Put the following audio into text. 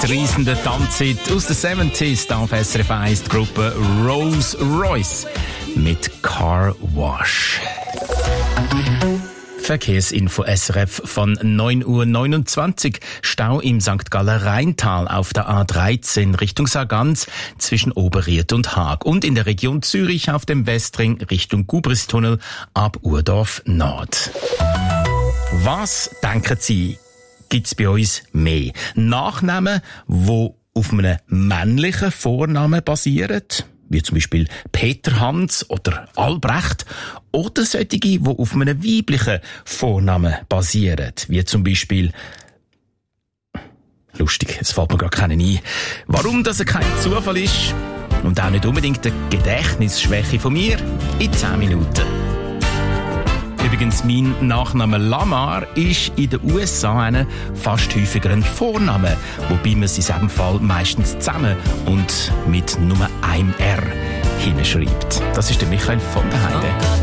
mitreißende Tanzhit aus den 70s, da auf SRF 1 die Gruppe Rolls Royce mit Car Wash. Verkehrsinfo SRF von 9:29 Uhr. Stau im St. Galler Rheintal auf der A13 Richtung Sargans zwischen Oberried und Haag. Und in der Region Zürich auf dem Westring Richtung Gubristunnel ab Urdorf Nord. Was denken Sie, gibt's bei uns mehr? Nachnamen, die auf einem männlichen Vornamen basieren? Wie zum Beispiel Peter Hans oder Albrecht, oder solche, die auf einem weiblichen Vornamen basieren, wie zum Beispiel, lustig, jetzt fällt mir gar keinen ein, warum das kein Zufall ist und auch nicht unbedingt eine Gedächtnisschwäche von mir, in 10 Minuten. Übrigens, mein Nachname Lamar ist in den USA ein fast häufiger ein Vorname, wobei man es in diesem Fall meistens zusammen und mit nur einem R hinschreibt. Das ist der Michael von der Heide.